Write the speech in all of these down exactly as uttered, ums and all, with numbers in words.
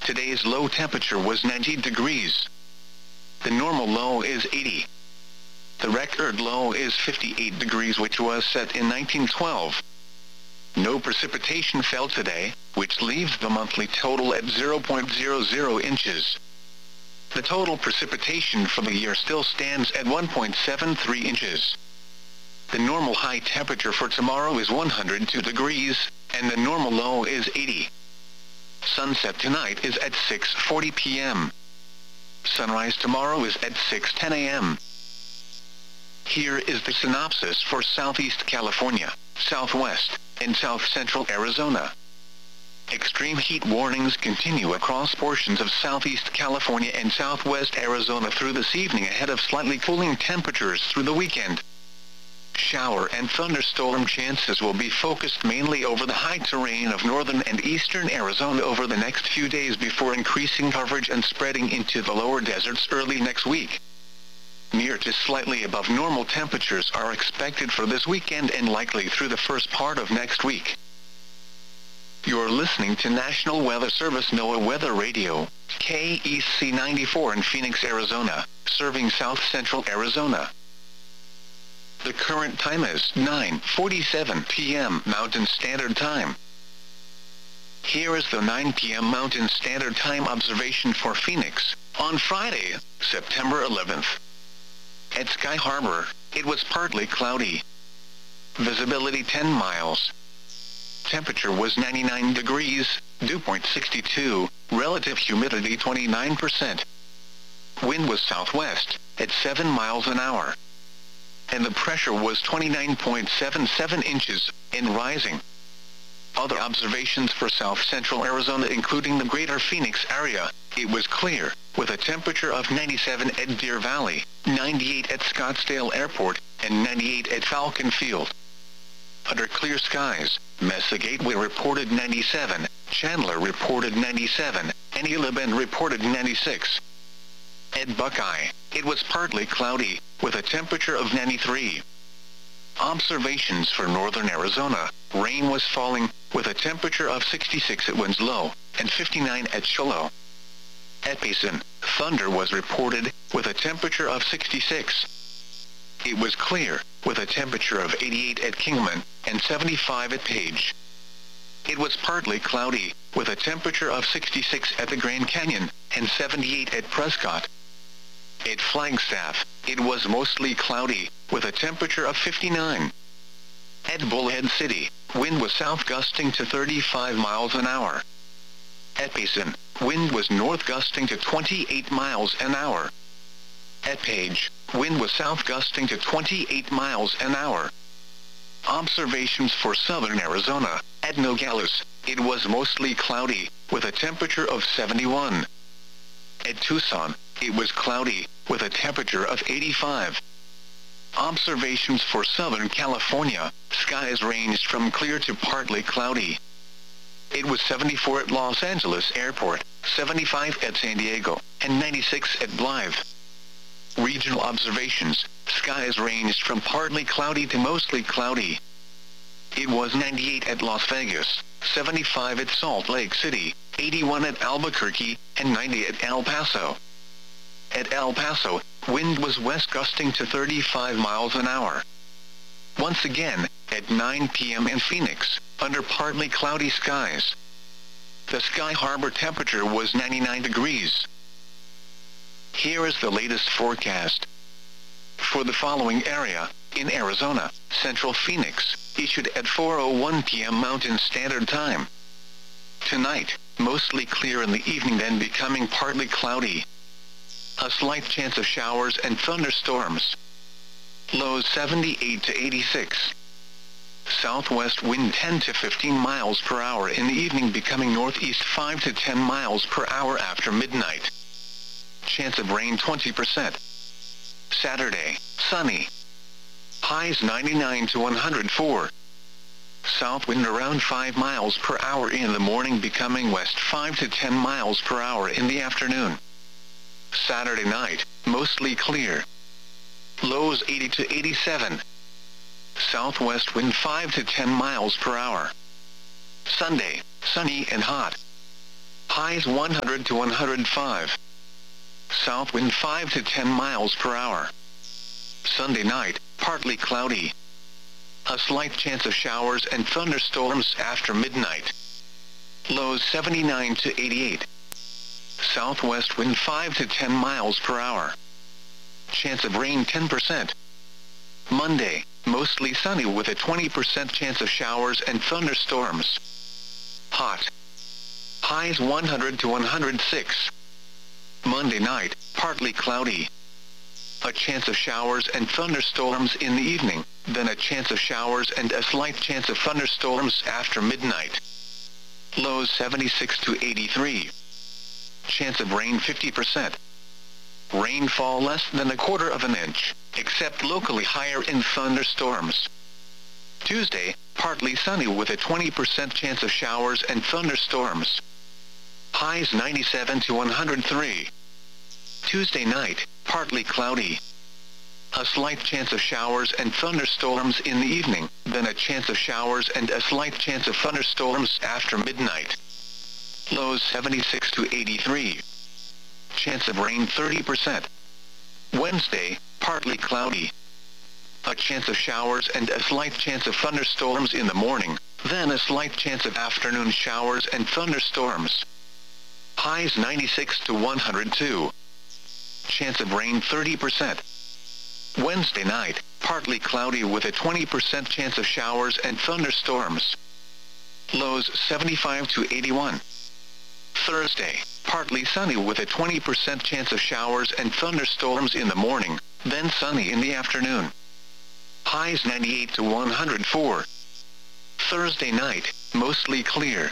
Today's low temperature was ninety degrees. The normal low is eighty. The record low is fifty-eight degrees, which was set in nineteen twelve. No precipitation fell today, which leaves the monthly total at zero point zero zero inches. The total precipitation for the year still stands at one point seven three inches. The normal high temperature for tomorrow is one hundred two degrees, and the normal low is eighty. Sunset tonight is at six forty p m Sunrise tomorrow is at six ten a m Here is the synopsis for Southeast California, Southwest, and South Central Arizona. Extreme heat warnings continue across portions of Southeast California and Southwest Arizona through this evening ahead of slightly cooling temperatures through the weekend. Shower and thunderstorm chances will be focused mainly over the high terrain of northern and eastern Arizona over the next few days before increasing coverage and spreading into the lower deserts early next week. Near to slightly above normal temperatures are expected for this weekend and likely through the first part of next week. You're listening to National Weather Service NOAA Weather Radio, K E C ninety-four in Phoenix, Arizona, serving South Central Arizona. The current time is nine forty-seven p m Mountain Standard Time. Here is the nine p m Mountain Standard Time observation for Phoenix, on Friday, September eleventh. At Sky Harbor, it was partly cloudy. Visibility ten miles. Temperature was ninety-nine degrees, dew point sixty-two, relative humidity twenty-nine percent. Wind was southwest, at seven miles an hour. And the pressure was twenty-nine point seven seven inches, and rising. Other observations for South Central Arizona including the greater Phoenix area, it was clear, with a temperature of ninety-seven at Deer Valley, ninety-eight at Scottsdale Airport, and ninety-eight at Falcon Field. Under clear skies, Mesa Gateway reported ninety-seven, Chandler reported ninety-seven, and Isla Bend reported ninety-six. At Buckeye, it was partly cloudy, with a temperature of ninety-three. Observations for northern Arizona, rain was falling, with a temperature of sixty-six at Winslow, and fifty-nine at Shiloh. At Payson, thunder was reported, with a temperature of sixty-six. It was clear, with a temperature of eighty-eight at Kingman, and seventy-five at Page. It was partly cloudy, with a temperature of sixty-six at the Grand Canyon, and seventy-eight at Prescott. At Flagstaff, it was mostly cloudy, with a temperature of fifty-nine. At Bullhead City, wind was south gusting to thirty-five miles an hour. At Payson, wind was north gusting to twenty-eight miles an hour. At Page, wind was south gusting to twenty-eight miles an hour. Observations for southern Arizona, at Nogales, it was mostly cloudy, with a temperature of seventy-one. At Tucson, it was cloudy, with a temperature of eighty-five. Observations for Southern California, skies ranged from clear to partly cloudy. It was seventy-four at Los Angeles Airport, seventy-five at San Diego, and ninety-six at Blythe. Regional observations, skies ranged from partly cloudy to mostly cloudy. It was ninety-eight at Las Vegas, seventy-five at Salt Lake City, eighty-one at Albuquerque, and ninety at El Paso. At El Paso, wind was west gusting to thirty-five miles an hour. Once again, at nine p m in Phoenix, under partly cloudy skies. The Sky Harbor temperature was ninety-nine degrees. Here is the latest forecast. For the following area, in Arizona, Central Phoenix, issued at four oh one p m Mountain Standard Time. Tonight, mostly clear in the evening, then becoming partly cloudy. A slight chance of showers and thunderstorms. Lows seventy-eight to eighty-six. Southwest wind ten to fifteen miles per hour in the evening, becoming northeast five to ten miles per hour after midnight. Chance of rain twenty percent. Saturday, sunny. Highs ninety-nine to one hundred four. South wind around five miles per hour in the morning, becoming west five to ten miles per hour in the afternoon. Saturday night, mostly clear. Lows eighty to eighty-seven. Southwest wind five to ten miles per hour. Sunday, sunny and hot. Highs one hundred to one hundred five. South wind five to ten miles per hour. Sunday night, partly cloudy. A slight chance of showers and thunderstorms after midnight. Lows seventy-nine to eighty-eight. Southwest wind five to ten miles per hour. Chance of rain ten percent. Monday, mostly sunny with a twenty percent chance of showers and thunderstorms. Hot. Highs one hundred to one hundred six. Monday night, partly cloudy. A chance of showers and thunderstorms in the evening, then a chance of showers and a slight chance of thunderstorms after midnight. Lows seventy-six to eighty-three. Chance of rain fifty percent. Rainfall less than a quarter of an inch, except locally higher in thunderstorms. Tuesday, partly sunny with a twenty percent chance of showers and thunderstorms. Highs ninety-seven to one hundred three. Tuesday night, partly cloudy. A slight chance of showers and thunderstorms in the evening, then a chance of showers and a slight chance of thunderstorms after midnight. Lows seventy-six to eighty-three. Chance of rain thirty percent. Wednesday, partly cloudy. A chance of showers and a slight chance of thunderstorms in the morning, then a slight chance of afternoon showers and thunderstorms. Highs ninety-six to one hundred two. Chance of rain thirty percent. Wednesday night, partly cloudy with a twenty percent chance of showers and thunderstorms. Lows seventy-five to eighty-one. Thursday, partly sunny with a twenty percent chance of showers and thunderstorms in the morning, then sunny in the afternoon. Highs ninety-eight to one hundred four. Thursday night, mostly clear.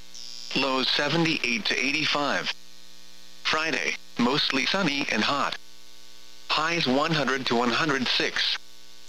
Lows seventy-eight to eighty-five. Friday, mostly sunny and hot. Highs one hundred to one hundred six.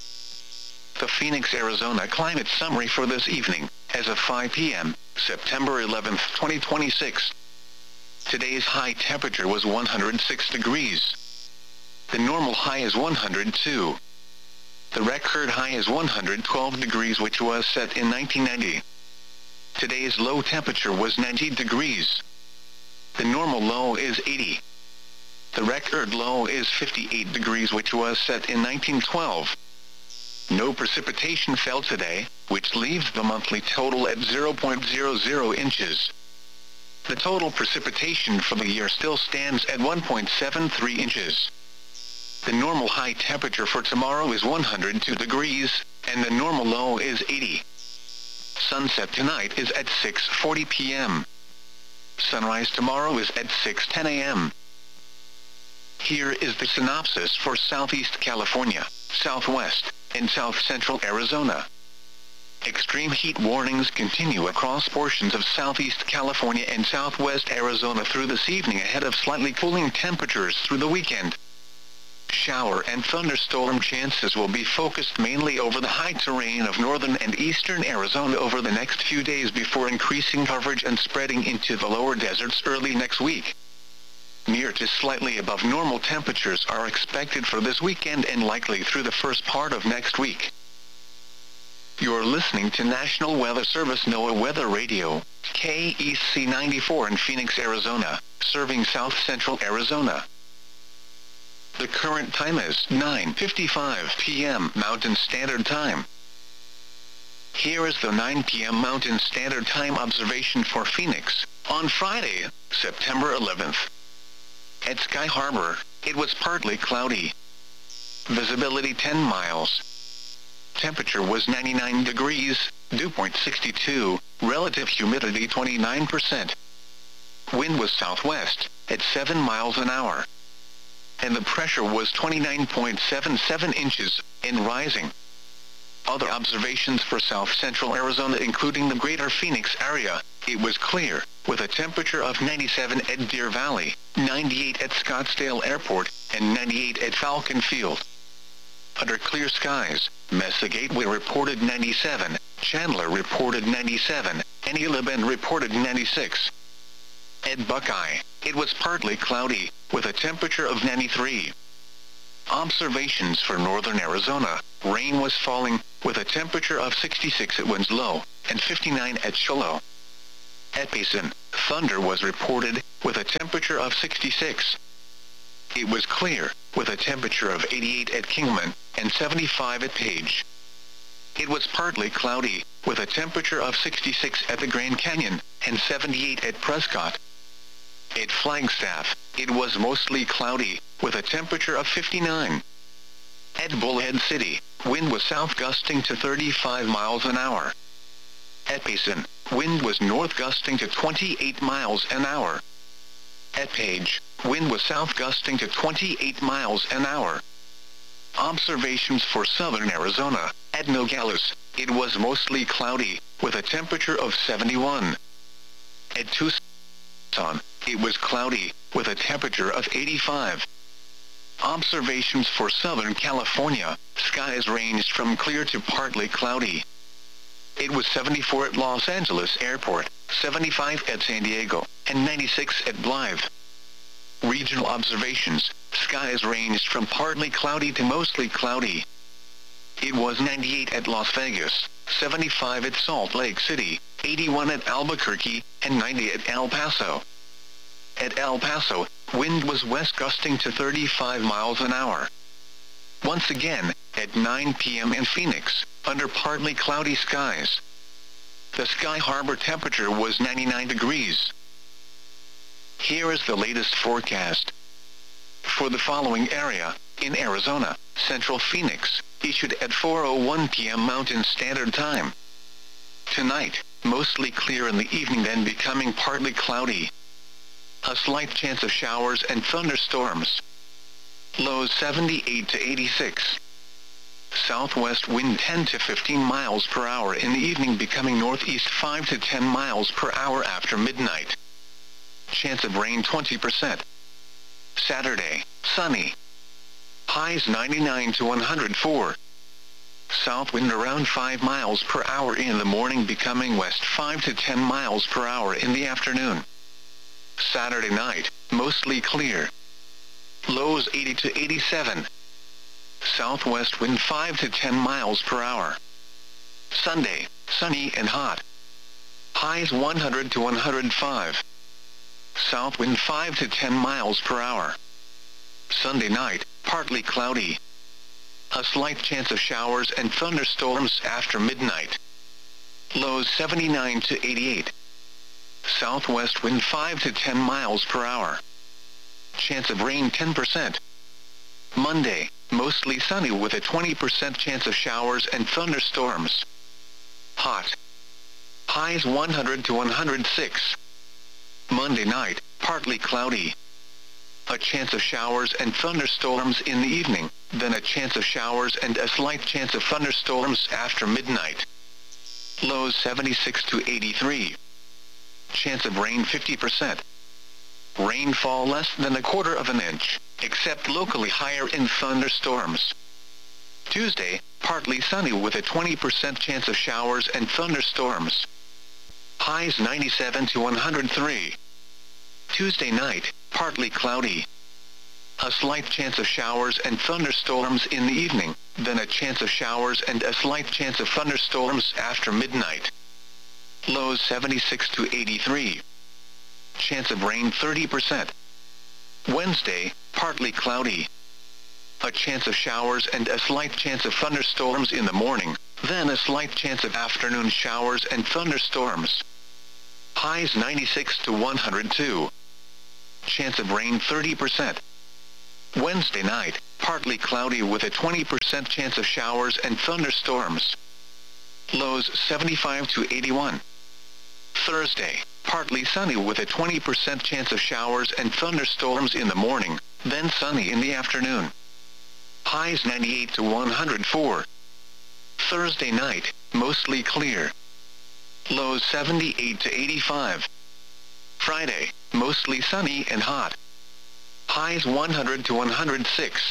The Phoenix, Arizona climate summary for this evening, as of five p m, September eleventh, twenty twenty-six. Today's high temperature was one hundred six degrees. The normal high is one hundred two. The record high is one hundred twelve degrees, which was set in nineteen ninety. Today's low temperature was ninety degrees. The normal low is eighty. The record low is fifty-eight degrees, which was set in nineteen twelve. No precipitation fell today, which leaves the monthly total at zero point zero zero inches. The total precipitation for the year still stands at one point seven three inches. The normal high temperature for tomorrow is one hundred two degrees, and the normal low is eighty. Sunset tonight is at six forty p m Sunrise tomorrow is at six ten a m Here is the synopsis for Southeast California, Southwest, and South Central Arizona. Extreme heat warnings continue across portions of Southeast California and Southwest Arizona through this evening ahead of slightly cooling temperatures through the weekend. Shower and thunderstorm chances will be focused mainly over the high terrain of northern and eastern Arizona over the next few days before increasing coverage and spreading into the lower deserts early next week. Near to slightly above normal temperatures are expected for this weekend and likely through the first part of next week. You're listening to National Weather Service NOAA Weather Radio, K E C ninety-four in Phoenix, Arizona, serving South Central Arizona. The current time is nine fifty-five p m Mountain Standard Time. Here is the nine p m Mountain Standard Time observation for Phoenix, on Friday, September eleventh. At Sky Harbor, it was partly cloudy. Visibility ten miles. Temperature was ninety-nine degrees, dew point sixty-two, relative humidity twenty-nine percent. Wind was southwest, at seven miles an hour. And the pressure was twenty-nine point seven seven inches, and rising. Other observations for South Central Arizona including the greater Phoenix area, it was clear, with a temperature of ninety-seven at Deer Valley, ninety-eight at Scottsdale Airport, and ninety-eight at Falcon Field. Under clear skies, Mesa Gateway reported ninety-seven, Chandler reported ninety-seven, and Gila Bend reported ninety-six. At Buckeye, it was partly cloudy, with a temperature of ninety-three. Observations for northern Arizona, rain was falling, with a temperature of sixty-six at Winslow, and fifty-nine at Shiloh. At Payson, thunder was reported, with a temperature of sixty-six. It was clear, with a temperature of eighty-eight at Kingman, and seventy-five at Page. It was partly cloudy, with a temperature of sixty-six at the Grand Canyon, and seventy-eight at Prescott. At Flagstaff, it was mostly cloudy, with a temperature of fifty-nine. At Bullhead City, wind was south gusting to thirty-five miles an hour. At Payson, wind was north gusting to twenty-eight miles an hour. At Page, wind was south gusting to twenty-eight miles an hour. Observations for southern Arizona. At Nogales, it was mostly cloudy, with a temperature of seventy-one. At Tucson, it was cloudy, with a temperature of eighty-five. Observations for Southern California. Skies ranged from clear to partly cloudy. It was seventy-four at Los Angeles Airport, seventy-five at San Diego, and ninety-six at Blythe. Regional observations. Skies ranged from partly cloudy to mostly cloudy. It was ninety-eight at Las Vegas, seventy-five at Salt Lake City, eighty-one at Albuquerque, and ninety at El Paso. At El Paso, wind was west gusting to thirty-five miles an hour. Once again, at nine p m in Phoenix, under partly cloudy skies. The Sky Harbor temperature was ninety-nine degrees. Here is the latest forecast. For the following area, in Arizona, Central Phoenix, issued at four oh one p m Mountain Standard Time. Tonight, mostly clear in the evening, then becoming partly cloudy. A slight chance of showers and thunderstorms. Lows seventy-eight to eighty-six. Southwest wind ten to fifteen miles per hour in the evening, becoming northeast five to ten miles per hour after midnight. Chance of rain twenty percent. Saturday, sunny. Highs ninety-nine to one hundred four. South wind around five miles per hour in the morning, becoming west five to ten miles per hour in the afternoon. Saturday night, mostly clear. Lows eighty to eighty-seven. Southwest wind five to ten miles per hour. Sunday, sunny and hot. Highs one hundred to one hundred five. South wind five to ten miles per hour. Sunday night, partly cloudy. A slight chance of showers and thunderstorms after midnight. Lows seventy-nine to eighty-eight. Southwest wind five to ten miles per hour. Chance of rain ten percent. Monday, mostly sunny with a twenty percent chance of showers and thunderstorms. Hot. Highs one hundred to one hundred six. Monday night, partly cloudy. A chance of showers and thunderstorms in the evening, then a chance of showers and a slight chance of thunderstorms after midnight. Lows seventy-six to eighty-three. Chance of rain fifty percent. Rainfall less than a quarter of an inch, except locally higher in thunderstorms. Tuesday, partly sunny with a twenty percent chance of showers and thunderstorms. Highs ninety-seven to one hundred three. Tuesday night, partly cloudy. A slight chance of showers and thunderstorms in the evening, then a chance of showers and a slight chance of thunderstorms after midnight. Lows seventy-six to eighty-three. Chance of rain thirty percent. Wednesday, partly cloudy. A chance of showers and a slight chance of thunderstorms in the morning, then a slight chance of afternoon showers and thunderstorms. Highs ninety-six to one hundred two. Chance of rain thirty percent. Wednesday night, partly cloudy with a twenty percent chance of showers and thunderstorms. Lows seventy-five to eighty-one. Thursday, partly sunny with a twenty percent chance of showers and thunderstorms in the morning, then sunny in the afternoon. Highs ninety-eight to one hundred four. Thursday night, mostly clear. Lows seventy-eight to eighty-five. Friday, mostly sunny and hot. Highs one hundred to one hundred six.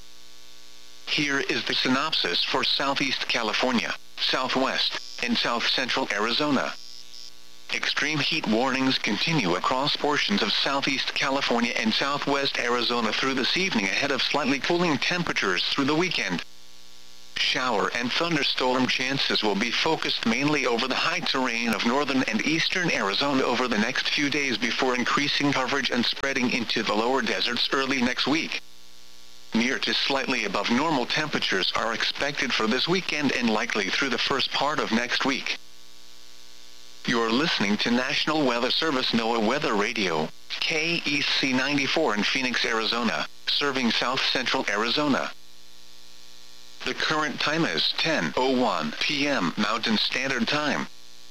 Here is the synopsis for Southeast California, Southwest, and South Central Arizona. Extreme heat warnings continue across portions of Southeast California and Southwest Arizona through this evening, ahead of slightly cooling temperatures through the weekend. Shower and thunderstorm chances will be focused mainly over the high terrain of northern and eastern Arizona over the next few days before increasing coverage and spreading into the lower deserts early next week. Near to slightly above normal temperatures are expected for this weekend and likely through the first part of next week. You're listening to National Weather Service NOAA Weather Radio, K E C ninety-four in Phoenix, Arizona, serving south central Arizona. The current time is ten oh one p m Mountain Standard Time.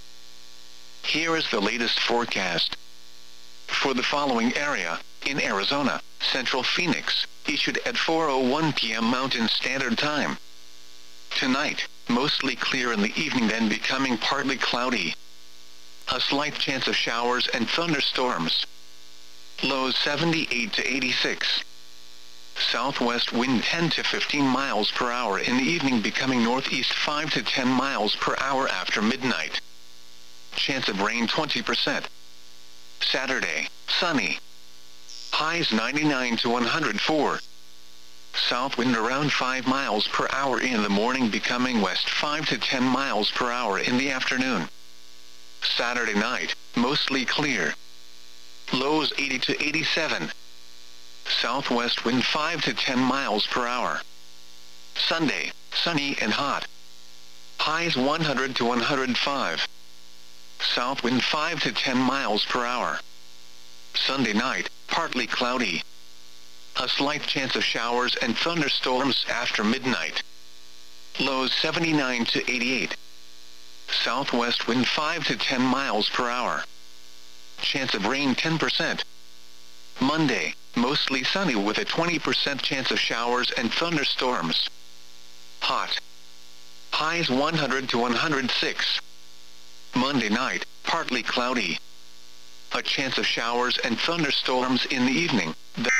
Here is the latest forecast. For the following area, in Arizona, Central Phoenix, issued at four oh one p m Mountain Standard Time. Tonight, mostly clear in the evening, then becoming partly cloudy. A slight chance of showers and thunderstorms. Lows seventy-eight to eighty-six. Southwest wind ten to fifteen miles per hour in the evening, becoming northeast five to ten miles per hour after midnight. Chance of rain twenty percent. Saturday, sunny. Highs ninety-nine to one hundred four. South wind around five miles per hour in the morning, becoming west five to ten miles per hour in the afternoon. Saturday night, mostly clear. Lows eighty to eighty-seven. Southwest wind five to ten miles per hour. Sunday, sunny and hot. Highs one hundred to one hundred five. South wind five to ten miles per hour. Sunday night, partly cloudy. A slight chance of showers and thunderstorms after midnight. Lows seventy-nine to eighty-eight. Southwest wind five to ten miles per hour. Chance of rain ten percent. Monday, mostly sunny with a twenty percent chance of showers and thunderstorms. Hot. Highs one hundred to one hundred six. Monday night, partly cloudy. A chance of showers and thunderstorms in the evening, then